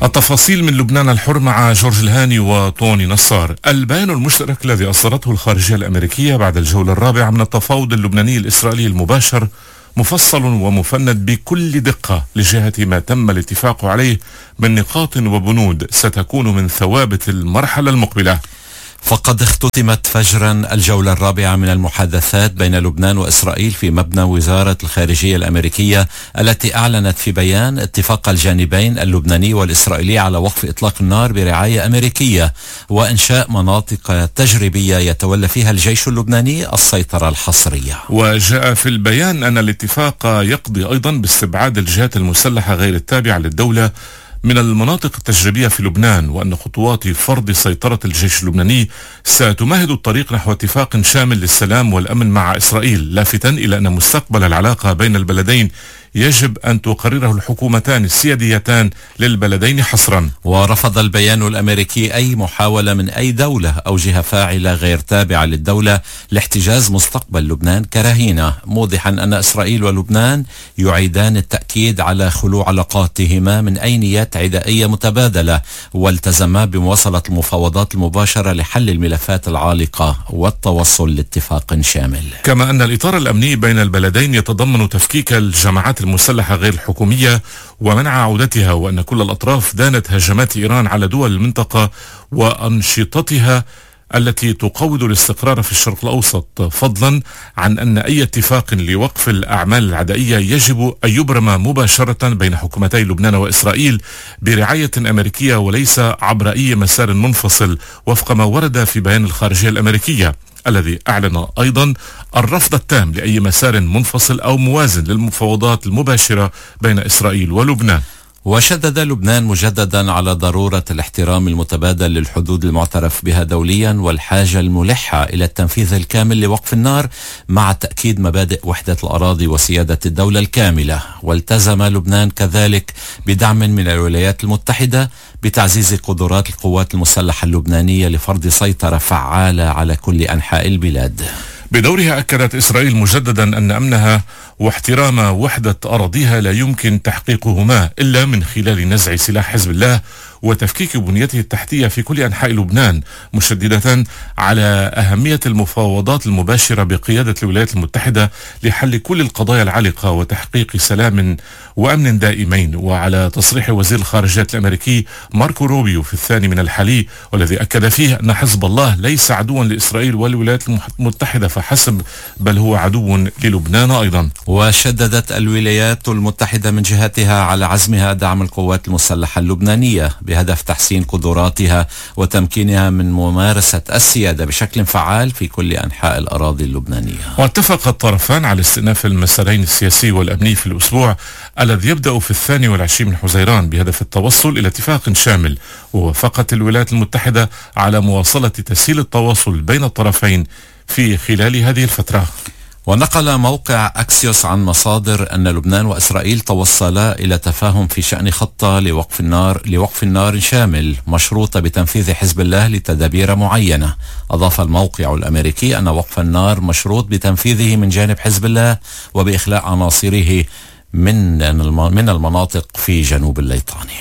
التفاصيل من لبنان الحر مع جورج الهاني وطوني نصار. البيان المشترك الذي أصدرته الخارجية الأمريكية بعد الجولة الرابعة من التفاوض اللبناني الإسرائيلي المباشر مفصل ومفند بكل دقة لجهة ما تم الاتفاق عليه من نقاط وبنود ستكون من ثوابت المرحلة المقبلة. فقد اختتمت فجرا الجولة الرابعة من المحادثات بين لبنان وإسرائيل في مبنى وزارة الخارجية الأمريكية، التي أعلنت في بيان اتفاق الجانبين اللبناني والإسرائيلي على وقف إطلاق النار برعاية أمريكية وإنشاء مناطق تجريبية يتولى فيها الجيش اللبناني السيطرة الحصرية. وجاء في البيان أن الاتفاق يقضي أيضا باستبعاد الجهات المسلحة غير التابعة للدولة من المناطق التجريبية في لبنان، وأن خطوات فرض سيطرة الجيش اللبناني ستمهد الطريق نحو اتفاق شامل للسلام والأمن مع إسرائيل، لافتا إلى أن مستقبل العلاقة بين البلدين يجب أن تقرره الحكومتان السياديتان للبلدين حصرا. ورفض البيان الأمريكي أي محاولة من أي دولة أو جهة فاعلة غير تابعة للدولة لاحتجاز مستقبل لبنان كرهينة، موضحا أن إسرائيل ولبنان يعيدان التأكيد على خلو علاقاتهما من أي نيات عدائية متبادلة، والتزما بمواصلة المفاوضات المباشرة لحل الملفات العالقة والتوصل لاتفاق شامل. كما أن الإطار الأمني بين البلدين يتضمن تفكيك الجماعات المسلحة غير الحكومية ومنع عودتها، وأن كل الأطراف دانت هجمات إيران على دول المنطقة وأنشطتها التي تقوض الاستقرار في الشرق الأوسط، فضلا عن أن أي اتفاق لوقف الأعمال العدائية يجب أن يبرم مباشرة بين حكومتي لبنان وإسرائيل برعاية أمريكية وليس عبر أي مسار منفصل، وفق ما ورد في بيان الخارجية الأمريكية الذي أعلن أيضا الرفض التام لأي مسار منفصل أو موازن للمفاوضات المباشرة بين إسرائيل ولبنان. وشدد لبنان مجددا على ضرورة الاحترام المتبادل للحدود المعترف بها دوليا والحاجة الملحة إلى التنفيذ الكامل لوقف النار مع تأكيد مبادئ وحدة الأراضي وسيادة الدولة الكاملة. والتزم لبنان كذلك بدعم من الولايات المتحدة بتعزيز قدرات القوات المسلحة اللبنانية لفرض سيطرة فعالة على كل أنحاء البلاد. بدورها أكدت إسرائيل مجددا أن أمنها واحترام وحدة أراضيها لا يمكن تحقيقهما إلا من خلال نزع سلاح حزب الله وتفكيك بنيته التحتية في كل أنحاء لبنان، مشددة على أهمية المفاوضات المباشرة بقيادة الولايات المتحدة لحل كل القضايا العالقة وتحقيق سلام وأمن دائمين. وعلى تصريح وزير الخارجية الأمريكي ماركو روبيو في الثاني من الحالي، والذي أكد فيه أن حزب الله ليس عدوا لإسرائيل والولايات المتحدة فحسب، بل هو عدو للبنان أيضا. وشددت الولايات المتحدة من جهتها على عزمها دعم القوات المسلحة اللبنانية بهدف تحسين قدراتها وتمكينها من ممارسة السيادة بشكل فعال في كل أنحاء الأراضي اللبنانية. واتفق الطرفان على استئناف المسارين السياسي والأمني في الأسبوع الذي يبدأ في 22 من حزيران بهدف التوصل إلى اتفاق شامل، ووافقت الولايات المتحدة على مواصلة تسهيل التواصل بين الطرفين في خلال هذه الفترة. ونقل موقع أكسيوس عن مصادر أن لبنان وإسرائيل توصلا إلى تفاهم في شأن خطة لوقف النار شامل مشروطة بتنفيذ حزب الله لتدابير معينة. أضاف الموقع الأمريكي أن وقف النار مشروط بتنفيذه من جانب حزب الله وبإخلاء عناصره من المناطق في جنوب الليطاني.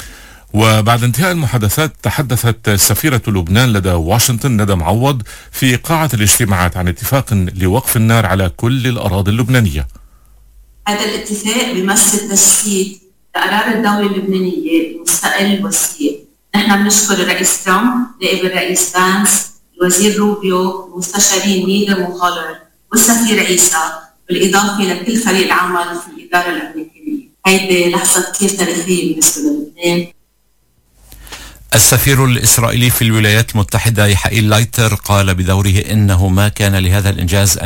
وبعد انتهاء المحادثات تحدثت سفيرة لبنان لدى واشنطن ندى معوض في قاعة الاجتماعات عن اتفاق لوقف النار على كل الأراضي اللبنانية. هذا الاتفاق بيمثل تجسيد لقرار الدولة اللبنانية المستقل والسير. نحن بنشكر الرئيس ترامب، نائب الرئيس فانس، الوزير روبيو، المستشارين نيدم وهولر والسفير عيسى، بالإضافة لكل فريق العمل في الإدارة الأمريكية. هيدي لحظة كثير تاريخية بالنسبة للبنان. السفير الإسرائيلي في الولايات المتحدة يحائيل لايتر قال بدوره إنه ما كان لهذا الإنجاز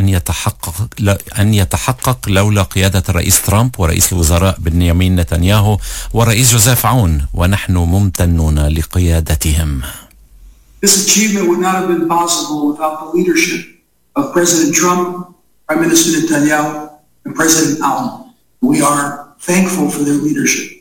أن يتحقق لولا قيادة الرئيس ترامب ورئيس الوزراء بنيامين نتنياهو والرئيس جوزيف عون، ونحن ممتنون لقيادتهم. This achievement would not have been possible without the leadership of President Trump, Prime Minister Netanyahu, and President Aoun. We are thankful for their leadership.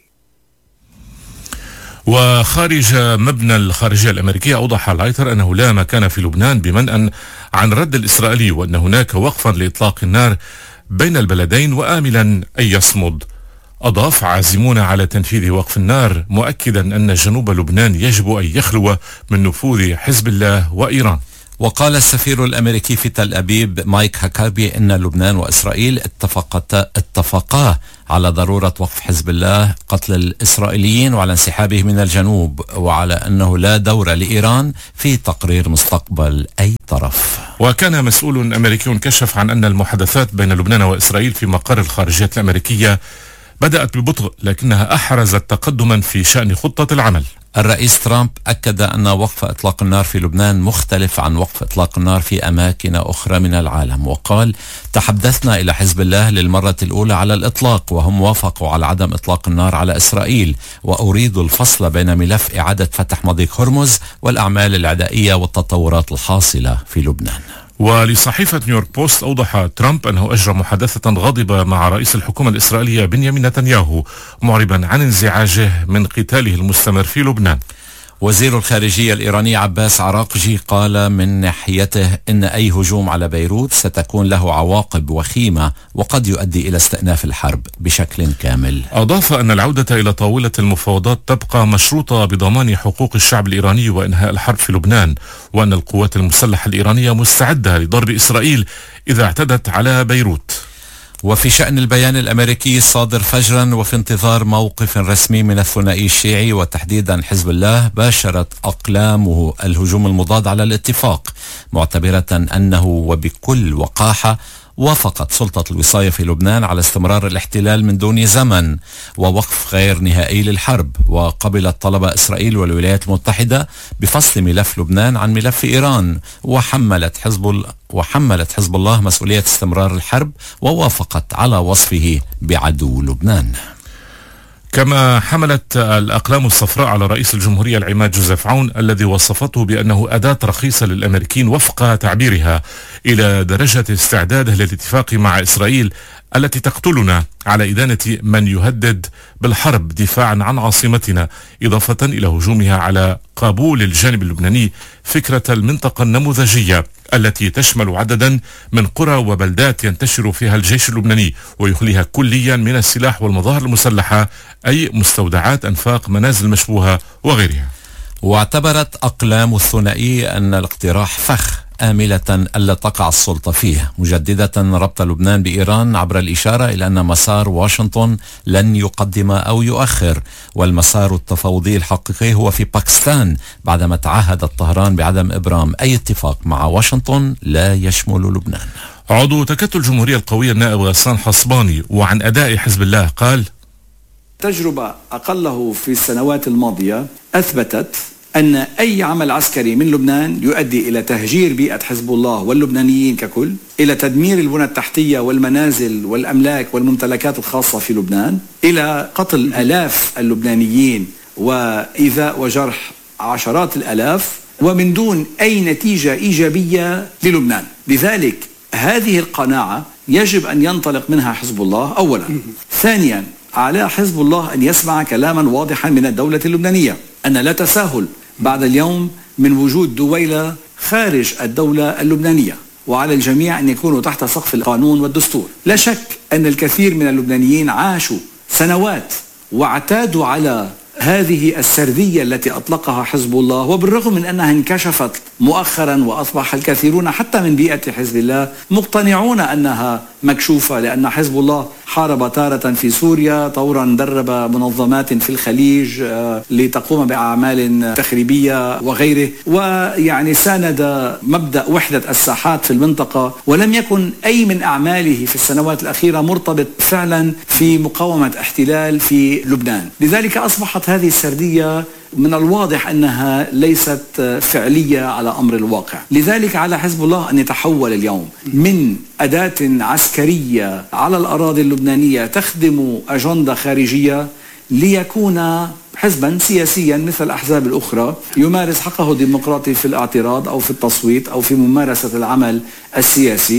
وخارج مبنى الخارجية الأمريكية أوضح لايتر أنه لا مكان في لبنان بمنأى عن الرد الإسرائيلي، وأن هناك وقفا لإطلاق النار بين البلدين وآملا أن يصمد أضاف: عازمون على تنفيذ وقف النار، مؤكدا أن جنوب لبنان يجب أن يخلو من نفوذ حزب الله وإيران. وقال السفير الأمريكي في تل أبيب مايك هاكابي إن لبنان وإسرائيل اتفقا على ضرورة وقف حزب الله قتل الإسرائيليين وعلى انسحابه من الجنوب، وعلى أنه لا دور لإيران في تقرير مستقبل أي طرف. وكان مسؤول أمريكي كشف عن أن المحادثات بين لبنان وإسرائيل في مقر الخارجية الأمريكية بدأت ببطء، لكنها أحرزت تقدما في شأن خطة العمل. الرئيس ترامب أكد أن وقف إطلاق النار في لبنان مختلف عن وقف إطلاق النار في أماكن أخرى من العالم، وقال: تحدثنا إلى حزب الله للمرة الأولى على الإطلاق، وهم وافقوا على عدم إطلاق النار على إسرائيل، وأريد الفصل بين ملف إعادة فتح مضيق هرمز والأعمال العدائية والتطورات الحاصلة في لبنان. ولصحيفة نيويورك بوست أوضح ترامب أنه أجرى محادثة غاضبة مع رئيس الحكومة الإسرائيلية بنيامين نتنياهو، معربا عن انزعاجه من قتاله المستمر في لبنان. وزير الخارجية الإيراني عباس عراقجي قال من ناحيته إن أي هجوم على بيروت ستكون له عواقب وخيمة وقد يؤدي إلى استئناف الحرب بشكل كامل. أضاف أن العودة إلى طاولة المفاوضات تبقى مشروطة بضمان حقوق الشعب الإيراني وإنهاء الحرب في لبنان، وأن القوات المسلحة الإيرانية مستعدة لضرب إسرائيل إذا اعتدت على بيروت. وفي شأن البيان الأمريكي الصادر فجرا وفي انتظار موقف رسمي من الثنائي الشيعي وتحديدا حزب الله، باشرت أقلامه الهجوم المضاد على الاتفاق، معتبرة أنه وبكل وقاحة وافقت سلطة الوصاية في لبنان على استمرار الاحتلال من دون زمن ووقف غير نهائي للحرب، وقبلت طلب إسرائيل والولايات المتحدة بفصل ملف لبنان عن ملف إيران، وحملت حزب الله مسؤولية استمرار الحرب ووافقت على وصفه بعدو لبنان. كما حملت الأقلام الصفراء على رئيس الجمهورية العماد جوزيف عون الذي وصفته بأنه أداة رخيصة للأمريكيين وفق تعبيرها، إلى درجة استعداده للاتفاق مع إسرائيل التي تقتلنا على إدانة من يهدد بالحرب دفاعا عن عاصمتنا، إضافة إلى هجومها على قبول الجانب اللبناني فكرة المنطقة النموذجية التي تشمل عددا من قرى وبلدات ينتشر فيها الجيش اللبناني ويخليها كليا من السلاح والمظاهر المسلحة، أي مستودعات، أنفاق، منازل مشبوهة وغيرها. واعتبرت أقلام الثنائي أن الاقتراح فخ آملة ألا تقع السلطة فيه، مجددة ربط لبنان بإيران عبر الإشارة إلى أن مسار واشنطن لن يقدم أو يؤخر، والمسار التفاوضي الحقيقي هو في باكستان، بعدما تعهدت طهران بعدم إبرام أي اتفاق مع واشنطن لا يشمل لبنان. عضو تكتل الجمهورية القوية النائب غسان حصباني وعن أداء حزب الله قال: تجربة أقله في السنوات الماضية أثبتت أن أي عمل عسكري من لبنان يؤدي إلى تهجير بيئة حزب الله واللبنانيين ككل، إلى تدمير البنى التحتية والمنازل والأملاك والممتلكات الخاصة في لبنان، إلى قتل آلاف اللبنانيين وإيذاء وجرح عشرات الآلاف، ومن دون أي نتيجة إيجابية للبنان. لذلك هذه القناعة يجب أن ينطلق منها حزب الله أولا. ثانيا، على حزب الله أن يسمع كلاما واضحا من الدولة اللبنانية أن لا تساهل بعد اليوم من وجود دويلة خارج الدولة اللبنانية، وعلى الجميع أن يكونوا تحت سقف القانون والدستور. لا شك أن الكثير من اللبنانيين عاشوا سنوات واعتادوا على هذه السردية التي أطلقها حزب الله، وبالرغم من أنها انكشفت مؤخرا وأصبح الكثيرون حتى من بيئة حزب الله مقتنعون أنها مكشوفة، لأن حزب الله حارب تارة في سوريا، طورا درب منظمات في الخليج لتقوم بأعمال تخريبية وغيره، ويعني ساند مبدأ وحدة الساحات في المنطقة، ولم يكن أي من أعماله في السنوات الأخيرة مرتبط فعلا في مقاومة احتلال في لبنان. لذلك أصبحت هذه السردية من الواضح أنها ليست فعلية على أمر الواقع. لذلك على حزب الله أن يتحول اليوم من أداة عسكرية على الأراضي اللبنانية تخدم أجندة خارجية ليكون حزبا سياسيا مثل الأحزاب الأخرى يمارس حقه الديمقراطي في الاعتراض أو في التصويت أو في ممارسة العمل السياسي،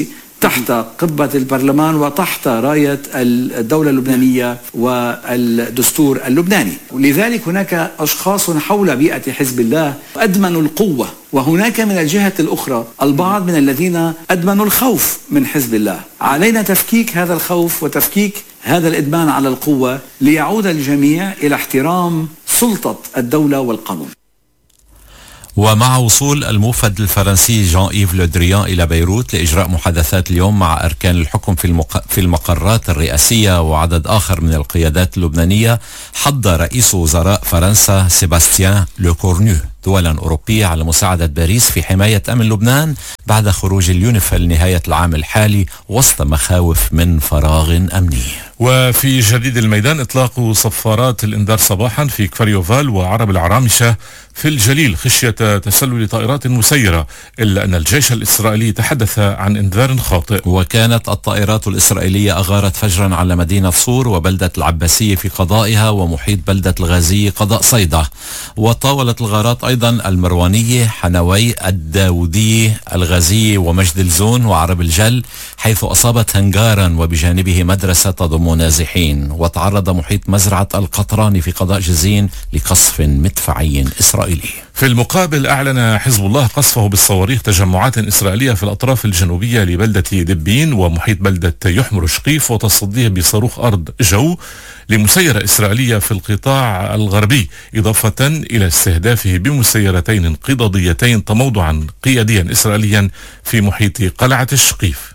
تحت قبة البرلمان وتحت راية الدولة اللبنانية والدستور اللبناني. ولذلك هناك أشخاص حول بيئة حزب الله أدمنوا القوة، وهناك من الجهة الأخرى البعض من الذين أدمنوا الخوف من حزب الله. علينا تفكيك هذا الخوف وتفكيك هذا الإدمان على القوة ليعود الجميع إلى احترام سلطة الدولة والقانون. ومع وصول الموفد الفرنسي جان إيف لو دريان إلى بيروت لإجراء محادثات اليوم مع أركان الحكم في المقرات الرئاسية وعدد آخر من القيادات اللبنانية، حض رئيس وزراء فرنسا سيباستيان لوكورنو دولا أوروبية على مساعدة باريس في حماية أمن لبنان بعد خروج اليونيفيل نهاية العام الحالي وسط مخاوف من فراغ أمني. وفي جديد الميدان إطلاق صفارات الإنذار صباحا في كفريوفال وعرب العرامشة في الجليل خشية تسلل طائرات مسيرة، إلا أن الجيش الإسرائيلي تحدث عن إنذار خاطئ. وكانت الطائرات الإسرائيلية أغارت فجرا على مدينة صور وبلدة العباسية في قضائها ومحيط بلدة الغازية قضاء صيدا. وطاولت الغارات أيضا المروانية، حنوي، الداودية، الغازية ومجد الزون وعرب الجل، حيث أصابت هنجارا وبجانبه مدرسة تضم نازحين. وتعرض محيط مزرعة القطراني في قضاء جزين لقصف مدفعي إسرائيلي. في المقابل أعلن حزب الله قصفه بالصواريخ تجمعات إسرائيلية في الأطراف الجنوبية لبلدة دبين ومحيط بلدة يحمر شقيف، وتصديه بصاروخ أرض جو لمسيرة إسرائيلية في القطاع الغربي، إضافة إلى استهدافه بمسيرتين انقضاضيتين تموضعا قياديا إسرائيليا في محيط قلعة الشقيف.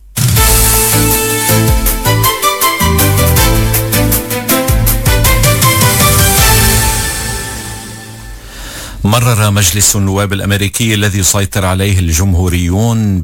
مرر مجلس النواب الأمريكي الذي يسيطر عليه الجمهوريون ب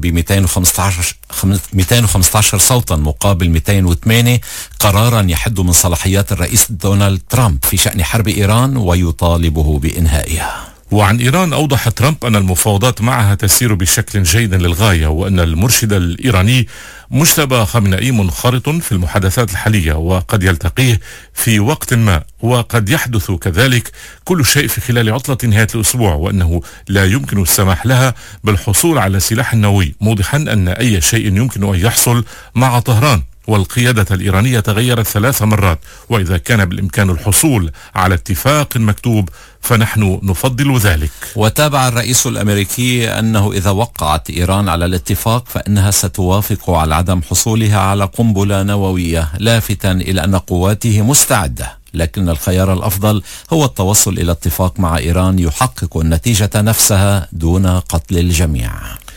215 صوتا مقابل 208 قرارا يحد من صلاحيات الرئيس دونالد ترامب في شأن حرب إيران ويطالبه بإنهائها. وعن إيران أوضح ترامب أن المفاوضات معها تسير بشكل جيد للغاية، وأن المرشد الإيراني مجتبى خامنئي منخرط في المحادثات الحالية وقد يلتقيه في وقت ما، وقد يحدث كذلك كل شيء في خلال عطلة نهاية الأسبوع، وأنه لا يمكن السماح لها بالحصول على سلاح نووي، موضحا أن أي شيء يمكن أن يحصل مع طهران. والقيادة الإيرانية تغيرت 3 مرات، وإذا كان بالإمكان الحصول على اتفاق مكتوب فنحن نفضل ذلك. وتابع الرئيس الأمريكي أنه إذا وقعت إيران على الاتفاق فإنها ستوافق على عدم حصولها على قنبلة نووية، لافتا إلى أن قواته مستعدة، لكن الخيار الأفضل هو التوصل إلى اتفاق مع إيران يحقق النتيجة نفسها دون قتل الجميع.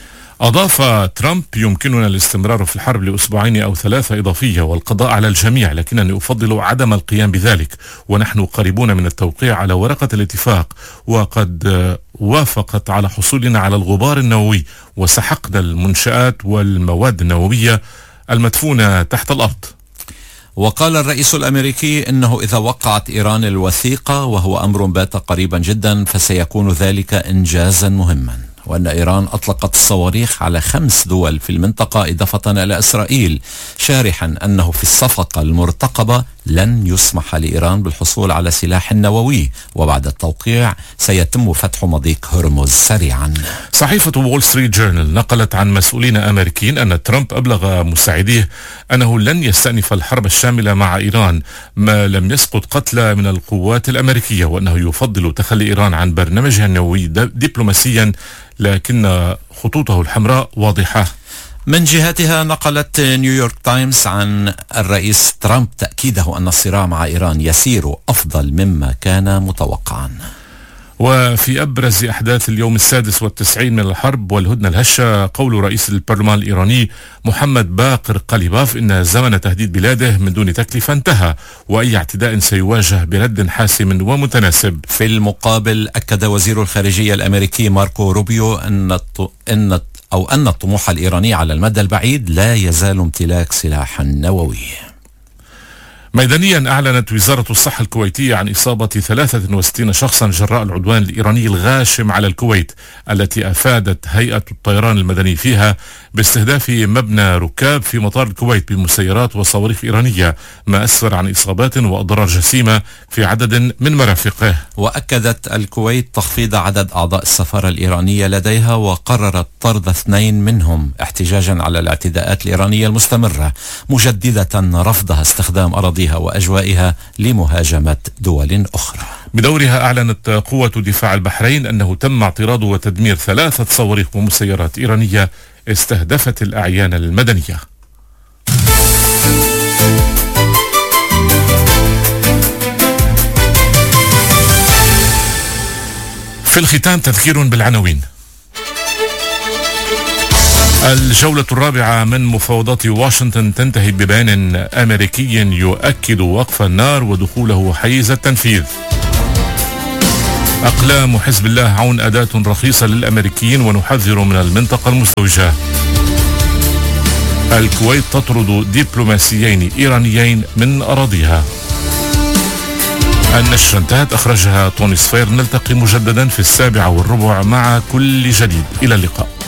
أضاف ترامب: يمكننا الاستمرار في الحرب لأسبوعين أو 3 إضافية والقضاء على الجميع، لكنني أفضل عدم القيام بذلك، ونحن قريبون من التوقيع على ورقة الاتفاق، وقد وافقت على حصولنا على الغبار النووي وسحقنا المنشآت والمواد النووية المدفونة تحت الأرض. وقال الرئيس الأمريكي إنه إذا وقعت إيران الوثيقة، وهو أمر بات قريبا جدا، فسيكون ذلك إنجازا مهما، وأن إيران أطلقت الصواريخ على 5 دول في المنطقة إضافة إلى إسرائيل، شارحا أنه في الصفقة المرتقبة لن يسمح لإيران بالحصول على سلاح نووي، وبعد التوقيع سيتم فتح مضيق هرمز سريعا. صحيفة وول ستريت جورنال نقلت عن مسؤولين أمريكيين أن ترامب أبلغ مساعديه أنه لن يستأنف الحرب الشاملة مع إيران ما لم يسقط قتلى من القوات الأمريكية، وأنه يفضل تخلي إيران عن برنامجها النووي دبلوماسيا، لكن خطوطه الحمراء واضحة. من جهتها نقلت نيويورك تايمز عن الرئيس ترامب تأكيده أن الصراع مع إيران يسير أفضل مما كان متوقعا. وفي أبرز أحداث اليوم 96 من الحرب والهدنة الهشة، قول رئيس البرلمان الإيراني محمد باقر قليباف إن زمن تهديد بلاده من دون تكلفة انتهى، وأي اعتداء سيواجه برد حاسم ومتناسب. في المقابل أكد وزير الخارجية الأمريكي ماركو روبيو أن الطموح الإيراني على المدى البعيد لا يزال امتلاك سلاح نووي. ميدانيا أعلنت وزارة الصحة الكويتية عن إصابة 63 شخصا جراء العدوان الإيراني الغاشم على الكويت، التي أفادت هيئة الطيران المدني فيها باستهداف مبنى ركاب في مطار الكويت بمسيرات وصواريخ إيرانية، ما أسفر عن إصابات وأضرار جسيمة في عدد من مرافقه. وأكدت الكويت تخفيض عدد أعضاء السفارة الإيرانية لديها، وقررت طرد 2 منهم احتجاجا على الاعتداءات الإيرانية المستمرة، مجددة رفضها استخدام أراضيها وأجوائها لمهاجمة دول أخرى. بدورها أعلنت قوة دفاع البحرين أنه تم اعتراض وتدمير 3 صواريخ ومسيرات إيرانية استهدفت الأعيان المدنية. في الختام تذكير بالعناوين. الجولة الرابعة من مفاوضات واشنطن تنتهي ببيان أمريكي يؤكد وقف النار ودخوله حيز التنفيذ. أقلام حزب الله عون أداة رخيصة للأمريكيين ونحذر من المنطقة المزدوجة. الكويت تطرد دبلوماسيين إيرانيين من أراضيها. النشرة انتهت، أخرجها توني صفير. نلتقي مجددا في 7:15 مع كل جديد. إلى اللقاء.